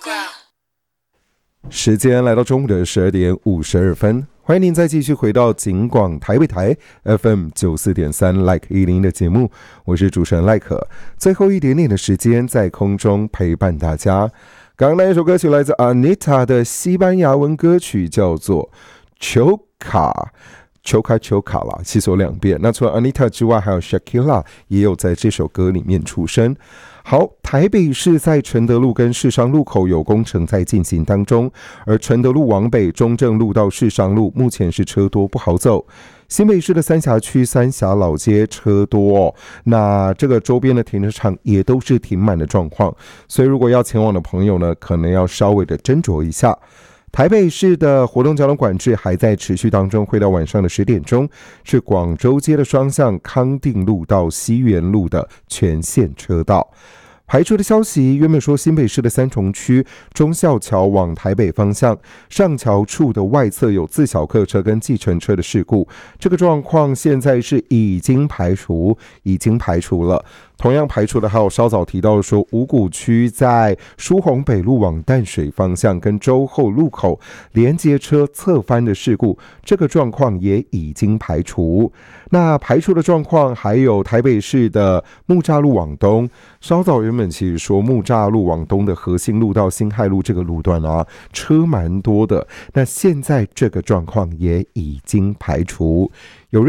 时间来到中午的12点52分，欢迎您再继续回到警广台北台 FM 94.3 Like 10的节目，我是主持人赖可。最后一点点的时间在空中陪伴大家。刚刚那一首歌曲来自 Anita 的西班牙文歌曲，叫做 Choca。球卡啦，其实有2遍。那除了 Anita 之外，还有 Shakira 也有在这首歌里面出声。好，台北市在承德路跟市商路口有工程在进行当中，而承德路往北、中正路到市商路目前是车多不好走。新北市的三峡区三峡老街车多哦，那这个周边的停车场也都是停满的状况，所以如果要前往的朋友呢，可能要稍微的斟酌一下。台北市的活动交通管制还在持续当中，会到晚上的10点钟，是广州街的双向康定路到西园路的全线车道。排除的消息，原本说新北市的三重区忠孝桥往台北方向上桥处的外侧有自小客车跟计程车的事故，这个状况现在是已经排除了。同样排除的还有稍早提到说五股区在疏洪北路往淡水方向跟洲后路口连接车侧翻的事故，这个状况也已经排除。那排除的状况还有台北市的木栅路往东，稍早原本其实说木栅路往东的和信路到辛亥路这个路段啊，车蛮多的，那现在这个状况也已经排除。